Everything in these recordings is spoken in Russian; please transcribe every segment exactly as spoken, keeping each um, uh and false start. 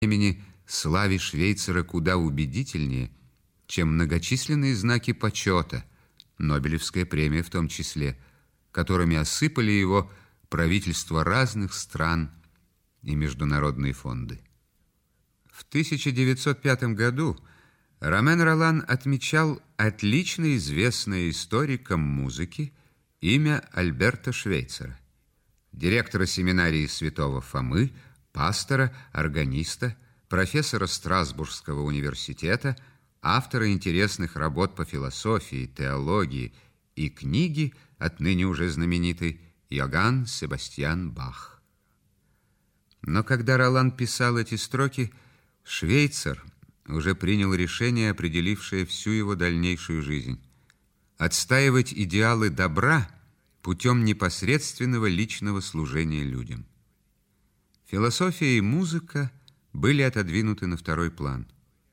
времени славе Швейцара куда убедительнее, чем многочисленные знаки почета, Нобелевская премия в том числе, которыми осыпали его правительства разных стран и международные фонды. В тысяча девятьсот пятом году Ромен Ролан отмечал отлично известное историкам музыки имя Альберта Швейцара, директора семинарии Святого Фомы, пастора, органиста, профессора Страсбургского университета, автора интересных работ по философии, теологии и книги, отныне уже знаменитой, Йоганн Себастьян Бах. Но когда Ролан писал эти строки, Швейцар уже принял решение, определившее всю его дальнейшую жизнь: отстаивать идеалы добра путем непосредственного личного служения людям. Философия и музыка были отодвинуты на второй план.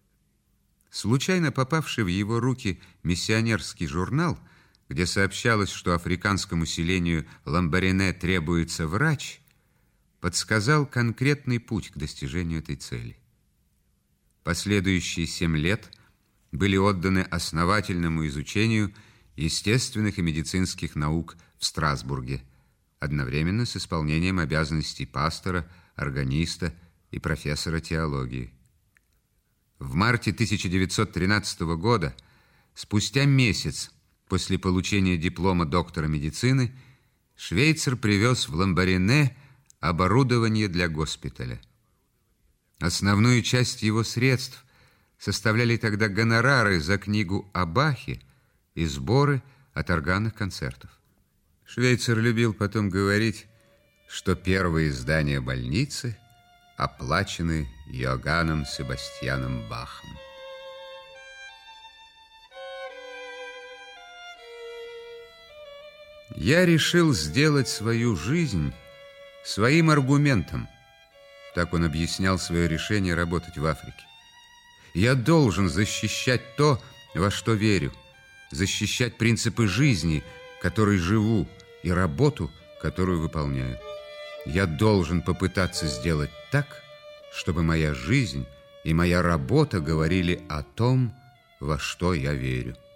Случайно попавший в его руки миссионерский журнал, где сообщалось, что африканскому селению Ламбарене требуется врач, подсказал конкретный путь к достижению этой цели. Последующие семь лет были отданы основательному изучению естественных и медицинских наук в Страсбурге, одновременно с исполнением обязанностей пастора, органиста и профессора теологии. В марте тысяча девятьсот тринадцатого года, спустя месяц после получения диплома доктора медицины, Швейцар привез в Ламбарене оборудование для госпиталя. Основную часть его средств составляли тогда гонорары за книгу о Бахе и сборы от органных концертов. Швейцар любил потом говорить, что первые издания больницы оплачены Йоганном Себастьяном Бахом. «Я решил сделать свою жизнь своим аргументом», так он объяснял свое решение работать в Африке. «Я должен защищать то, во что верю, защищать принципы жизни, которой живу, и работу, которую выполняю. Я должен попытаться сделать так, чтобы моя жизнь и моя работа говорили о том, во что я верю».